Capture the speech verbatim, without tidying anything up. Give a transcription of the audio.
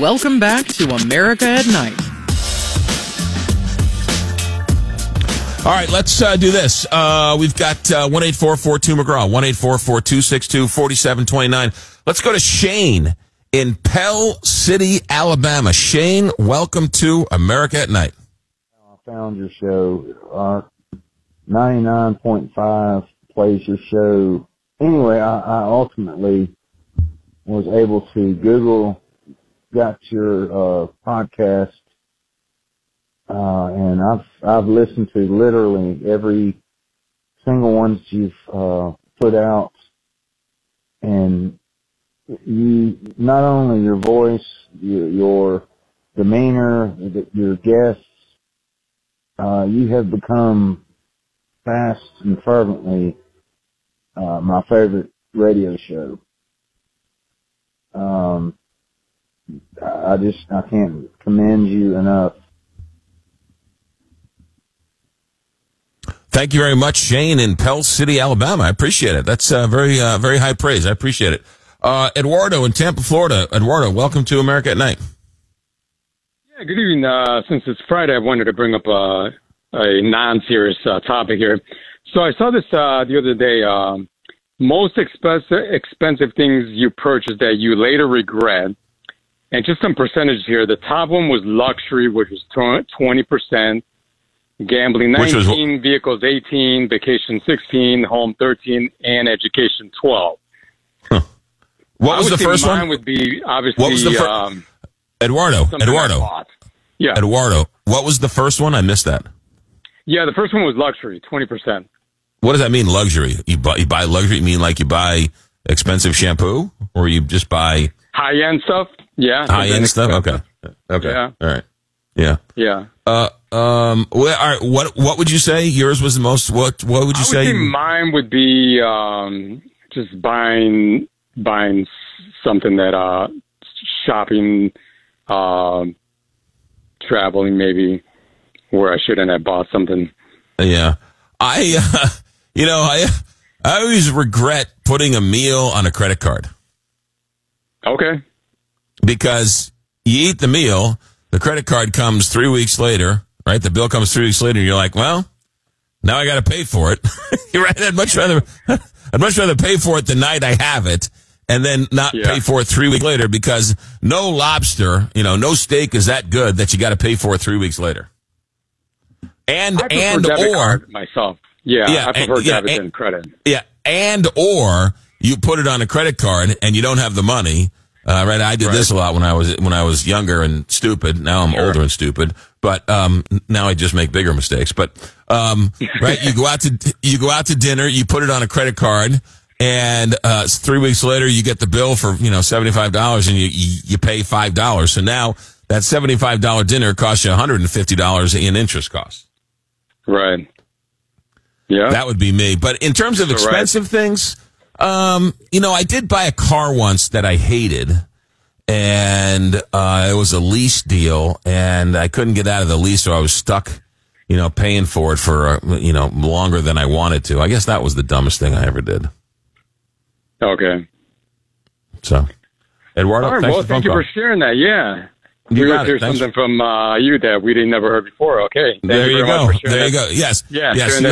Welcome back to America at Night. All right, let's uh, do this. Uh, we've got uh, one eight four four two McGraw, one eight four four two six two four seven two nine. Let's go to Shane in Pell City, Alabama. Shane, welcome to America at Night. I found your show. Uh, ninety-nine point five plays your show. Anyway, I, I ultimately was able to Google, got your uh, podcast, uh, and I've I've listened to literally every single one that you've uh, put out, and you not only your voice, your, your demeanor, your guests, uh, you have become fast and fervently uh, my favorite radio show. Um, I just I can't commend you enough. Thank you very much, Shane in Pell City, Alabama. I appreciate it. That's uh, very uh, very high praise. I appreciate it. Uh, Eduardo in Tampa, Florida. Eduardo, welcome to America at Night. Yeah, good evening. Uh, since it's Friday, I wanted to bring up uh, a non-serious uh, topic here. So I saw this uh, the other day. Um, most expensive expensive things you purchased that you later regret. And just some percentages here. The top one was luxury, which was twenty percent. Gambling nineteen, was, vehicles eighteen, vacation sixteen, home thirteen, and education twelve. Huh. What was the first mine one? Would be obviously what was the fir- um, Eduardo. Eduardo. Yeah. Eduardo. What was the first one? I missed that. Yeah, the first one was luxury, twenty percent. What does that mean, luxury? You buy, you buy luxury? You mean like you buy expensive shampoo, or you just buy high end stuff? Yeah, high end stuff. Okay. Okay. Yeah. All right. Yeah. Yeah. Uh. Um. Well, all right, what What would you say? Yours was the most. What What would you I would say? say mine would be um just buying buying something that uh shopping, uh, traveling maybe where I shouldn't have bought something. Yeah. I. Uh, you know. I. I always regret putting a meal on a credit card. Okay. Because you eat the meal, the credit card comes three weeks later. Right, the bill comes three weeks later, and you're like, "Well, now I got to pay for it." You're right. I'd much rather, I'd much rather pay for it the night I have it, and then not yeah. pay for it three weeks later, because no lobster, you know, no steak is that good that you got to pay for it three weeks later. And I prefer and debit or card myself, yeah, yeah, I prefer and, debit yeah, than credit. Yeah, and or you put it on a credit card and you don't have the money. Uh, right, I did right. this a lot when I was when I was younger and stupid. Now I'm sure. older and stupid, but um, now I just make bigger mistakes. But um, right, you go out to you go out to dinner, you put it on a credit card, and uh, three weeks later you get the bill for you know seventy five dollars, and you you pay five dollars. So now that seventy five dollar dinner costs you one hundred and fifty dollars in interest costs. Right. Yeah, that would be me. But in terms of expensive right. things. Um, you know, I did buy a car once that I hated, and uh, it was a lease deal, and I couldn't get out of the lease, so I was stuck, you know, paying for it for, uh, you know, longer than I wanted to. I guess that was the dumbest thing I ever did. Okay. So, Eduardo, all right, thanks well, for thank you call. for sharing that. Yeah. You we got hear it. Thanks. something from uh, you that we didn't never heard before. Okay. Thank there you, you very go. Much for sharing there you that. go. Yes. Yeah. Yes.